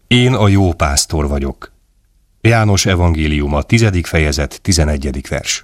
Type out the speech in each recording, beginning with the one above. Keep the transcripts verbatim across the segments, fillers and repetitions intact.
Én a jó pásztor vagyok. János evangéliuma, tizedik fejezet, tizenegyedik vers.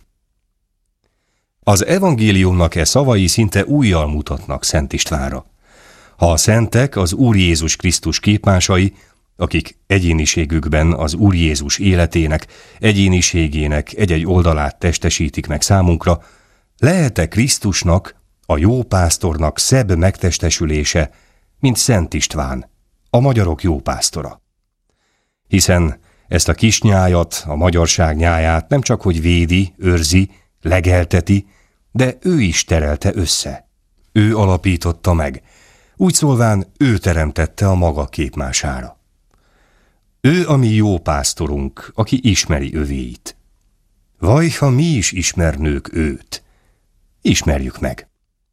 Az evangéliumnak e szavai szinte újjal mutatnak Szent Istvánra. Ha a szentek az Úr Jézus Krisztus képmásai, akik egyéniségükben az Úr Jézus életének, egyéniségének egy-egy oldalát testesítik meg számunkra, lehet-e Krisztusnak, a jó pásztornak szebb megtestesülése, mint Szent István, a magyarok jó pásztora? Hiszen ezt a kis nyájat, a magyarság nyáját nem csak hogy védi, őrzi, legelteti, de ő is terelte össze. Ő alapította meg, úgy szólván ő teremtette a maga képmására. Ő a mi jó pásztorunk, aki ismeri övéit. Vaj, ha mi is ismernők őt. Ismerjük meg.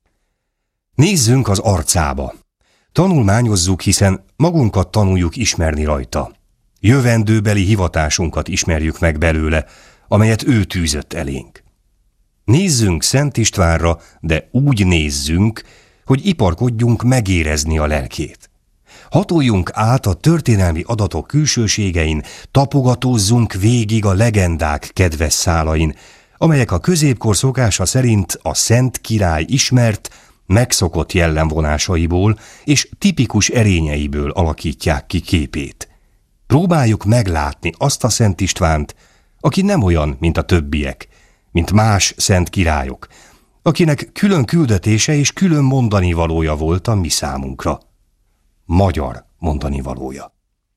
Nézzünk az arcába. Tanulmányozzuk, hiszen magunkat tanuljuk ismerni rajta. Jövendőbeli hivatásunkat ismerjük meg belőle, amelyet ő tűzött elénk. Nézzünk Szent Istvánra, de úgy nézzünk, hogy iparkodjunk megérezni a lelkét. Hatoljunk át a történelmi adatok külsőségein, tapogatózzunk végig a legendák kedves szálain, amelyek a középkor szokása szerint a Szent Király ismert, megszokott jellemvonásaiból és tipikus erényeiből alakítják ki képét. Próbáljuk meglátni azt a Szent Istvánt, aki nem olyan, mint a többiek, mint más szent királyok, akinek külön küldetése és külön mondanivalója volt a mi számunkra. Magyar mondanivalója.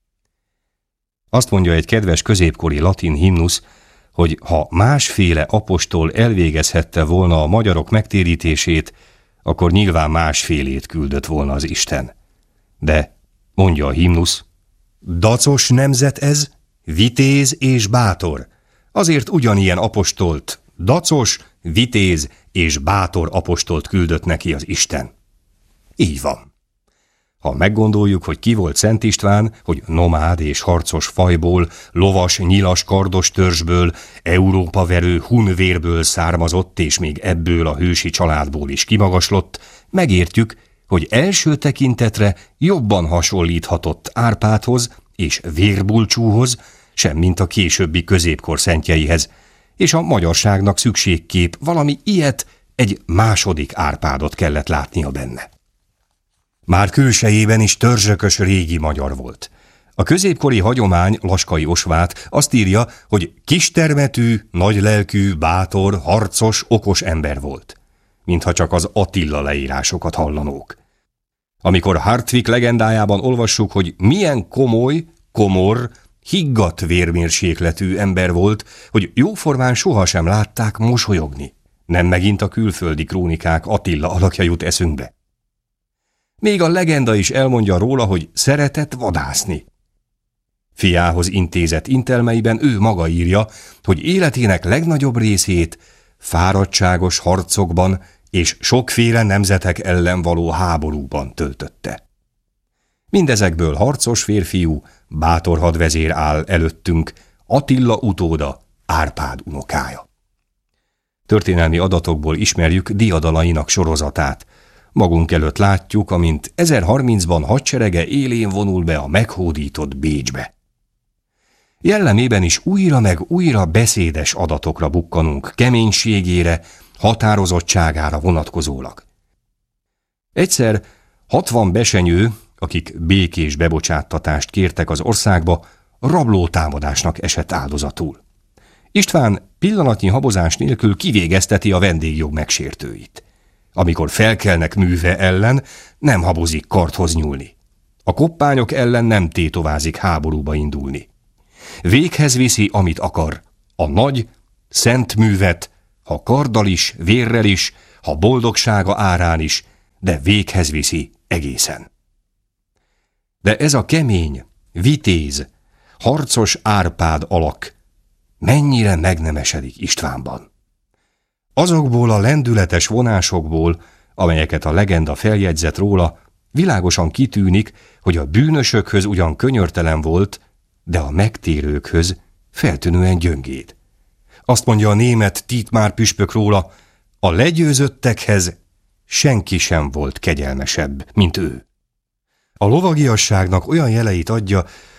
Azt mondja egy kedves középkori latin himnusz, hogy ha másféle apostol elvégezhette volna a magyarok megtérítését, akkor nyilván másfélét küldött volna az Isten. De, mondja a himnusz, dacos nemzet ez, vitéz és bátor. Azért ugyanilyen apostolt, dacos, vitéz és bátor apostolt küldött neki az Isten. Így van. Ha meggondoljuk, hogy ki volt Szent István, hogy nomád és harcos fajból, lovas, nyilas, kardos törzsből, Európa-verő hunvérből származott, és még ebből a hősi családból is kimagaslott, megértjük, hogy első tekintetre jobban hasonlíthatott Árpádhoz és Vérbulcsúhoz, semmint a későbbi középkor szentjeihez, és a magyarságnak szükségképp valami ilyet, egy második Árpádot kellett látnia benne. Már külsejében is törzsökös régi magyar volt. A középkori hagyomány Laskai Osvát azt írja, hogy kistermetű, nagylelkű, bátor, harcos, okos ember volt. Mintha csak az Attila leírásokat hallanók. Amikor Hartwig legendájában olvassuk, hogy milyen komoly, komor, higgadt vérmérsékletű ember volt, hogy jóformán sohasem látták mosolyogni. Nem megint a külföldi krónikák Attila alakja jut eszünkbe. Még a legenda is elmondja róla, hogy szeretett vadászni. Fiához intézett intelmeiben ő maga írja, hogy életének legnagyobb részét fáradtságos harcokban és sokféle nemzetek ellen való háborúban töltötte. Mindezekből harcos férfiú, bátor hadvezér áll előttünk, Attila utóda, Árpád unokája. Történelmi adatokból ismerjük diadalainak sorozatát. Magunk előtt látjuk, amint ezerharmincban hadserege élén vonul be a meghódított Bécsbe. Jellemében is újra meg újra beszédes adatokra bukkanunk, keménységére, határozottságára vonatkozólag. Egyszer hatvan besenyő, akik békés bebocsáttatást kértek az országba, rablótámadásnak esett áldozatul. István pillanatnyi habozás nélkül kivégezteti a vendégjog megsértőit. Amikor felkelnek műve ellen, nem habozik kardhoz nyúlni. A koppányok ellen nem tétovázik háborúba indulni. Véghez viszi, amit akar, a nagy, szent művet, ha karddal is, vérrel is, ha boldogsága árán is, de véghez viszi egészen. De ez a kemény, vitéz, harcos Árpád alak mennyire megnemesedik Istvánban. Azokból a lendületes vonásokból, amelyeket a legenda feljegyzett róla, világosan kitűnik, hogy a bűnösökhöz ugyan könyörtelen volt, de a megtérőkhöz feltűnően gyöngéd. Azt mondja a német Dietmar püspök róla, a legyőzöttekhez senki sem volt kegyelmesebb, mint ő. A lovagiasságnak olyan jeleit adja,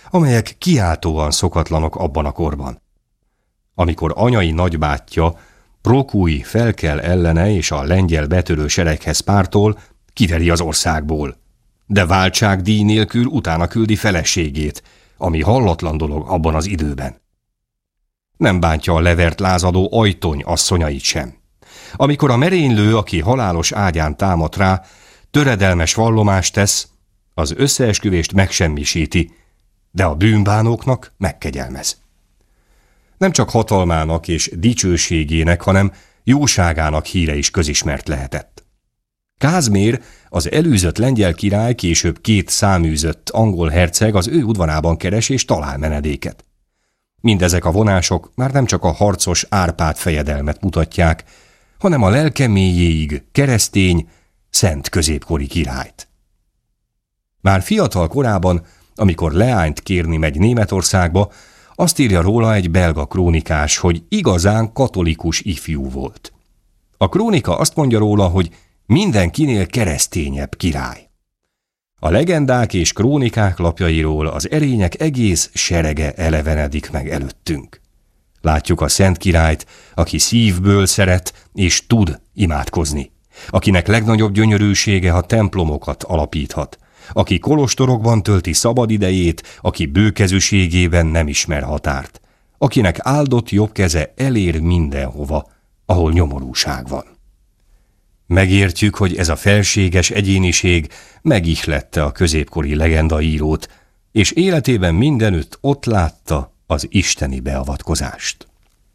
amelyek kiáltóan szokatlanok abban a korban. Amikor anyai nagybátyja Prokúj felkel ellene és a lengyel betörő sereghez pártol, kiveri az országból, de váltságdíj nélkül utána küldi feleségét, ami hallatlan dolog abban az időben. Nem bántja a levert lázadó Ajtony asszonyait sem. Amikor a merénylő, aki halálos ágyán támad rá, töredelmes vallomást tesz, az összeesküvést megsemmisíti, de a bűnbánóknak megkegyelmez. Nem csak hatalmának és dicsőségének, hanem jóságának híre is közismert lehetett. Kázmér, az elűzött lengyel király, később két száműzött angol herceg az ő udvarában keres és talál menedéket. Mindezek a vonások már nem csak a harcos Árpád fejedelmet mutatják, hanem a lelke mélyéig keresztény, szent középkori királyt. Már fiatal korában, amikor leányt kérni megy Németországba, azt írja róla egy belga krónikás, hogy igazán katolikus ifjú volt. A krónika azt mondja róla, hogy mindenkinél keresztényebb király. A legendák és krónikák lapjairól az erények egész serege elevenedik meg előttünk. Látjuk a szent királyt, aki szívből szeret és tud imádkozni, akinek legnagyobb gyönyörűsége, ha templomokat alapíthat, aki kolostorokban tölti szabad idejét, aki bőkezűségében nem ismer határt, akinek áldott jobb keze elér mindenhova, ahol nyomorúság van. Megértjük, hogy ez a felséges egyéniség megihlette a középkori legendaírót, és életében mindenütt ott látta az isteni beavatkozást.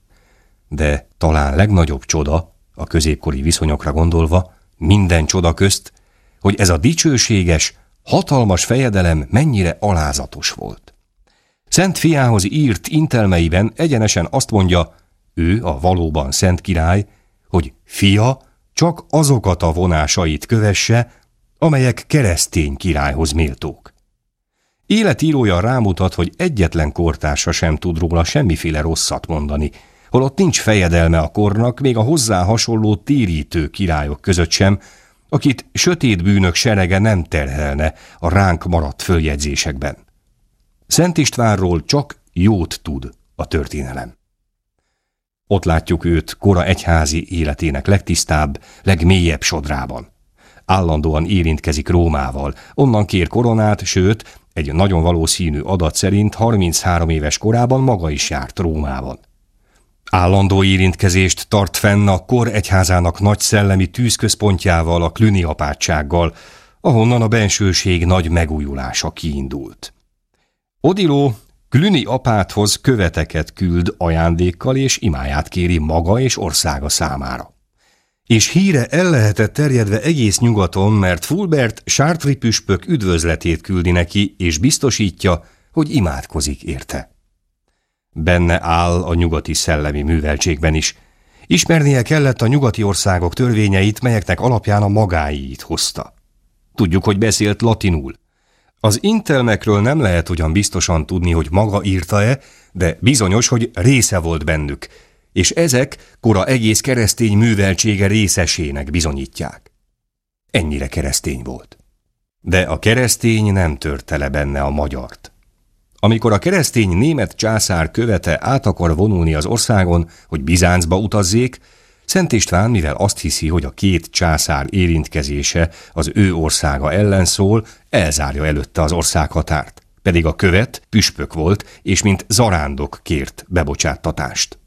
De talán legnagyobb csoda, a középkori viszonyokra gondolva, minden csoda közt, hogy ez a dicsőséges, hatalmas fejedelem mennyire alázatos volt. Szent fiához írt intelmeiben egyenesen azt mondja, ő a valóban szent király, hogy fia csak azokat a vonásait kövesse, amelyek keresztény királyhoz méltók. Életírója rámutat, hogy egyetlen kortársa sem tud róla semmiféle rosszat mondani, holott nincs fejedelme a kornak, még a hozzá hasonló térítő királyok között sem, akit sötét bűnök serege nem terhelne a ránk maradt följegyzésekben. Szent Istvánról csak jót tud a történelem. Ott látjuk őt kora egyházi életének legtisztább, legmélyebb sodrában. Állandóan érintkezik Rómával, onnan kér koronát, sőt, egy nagyon valószínű adat szerint harminchárom éves korában maga is járt Rómában. Állandó érintkezést tart fenn a kor egyházának nagy szellemi tűzközpontjával, a Cluny apátsággal, ahonnan a bensőség nagy megújulása kiindult. Odilo Cluny apáthoz követeket küld ajándékkal és imáját kéri maga és országa számára. És híre el lehetett terjedve egész nyugaton, mert Fulbert chartres püspök üdvözletét küldi neki, és biztosítja, hogy imádkozik érte. Benne áll a nyugati szellemi műveltségben is. Ismernie kellett a nyugati országok törvényeit, melyeknek alapján a magáit hozta. Tudjuk, hogy beszélt latinul. Az intelmekről nem lehet ugyan biztosan tudni, hogy maga írta-e, de bizonyos, hogy része volt bennük, és ezek kora egész keresztény műveltsége részesének bizonyítják. Ennyire keresztény volt. De a keresztény nem törte le benne a magyart. Amikor a keresztény német császár követe át akar vonulni az országon, hogy Bizáncba utazzék, Szent István, mivel azt hiszi, hogy a két császár érintkezése az ő országa ellen szól, elzárja előtte az országhatárt, pedig a követ püspök volt, és mint zarándok kért bebocsáttatást.